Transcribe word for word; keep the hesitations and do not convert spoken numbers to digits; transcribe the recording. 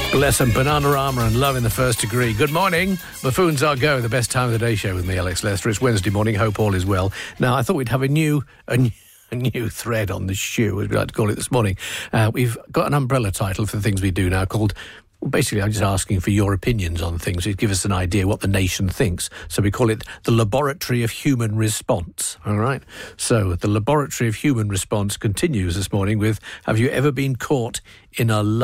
Bless them, Bananarama and Love in the First Degree. Good morning. Buffoons Are Go, the best time of the day show with me, Alex Lester. It's Wednesday morning. Hope all is well. Now, I thought we'd have a new... A new A new thread on the shoe, as we like to call it this morning. Uh, we've got an umbrella title for the things we do now called, well, basically I'm just asking for your opinions on things. It gives us an idea what the nation thinks. So we call it the Laboratory of Human Response, all right? So the Laboratory of Human Response continues this morning with, have you ever been caught in a